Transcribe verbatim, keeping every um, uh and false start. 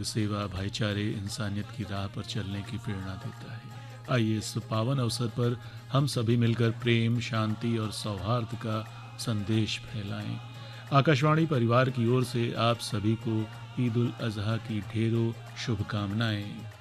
सेवा, भाईचारे, इंसानियत की राह पर चलने की प्रेरणा देता है। आइए इस पावन अवसर पर हम सभी मिलकर प्रेम, शांति और सौहार्द का संदेश फैलाएं। आकाशवाणी परिवार की ओर से आप सभी को ईद उल अज़हा की ढेरों शुभकामनाएं।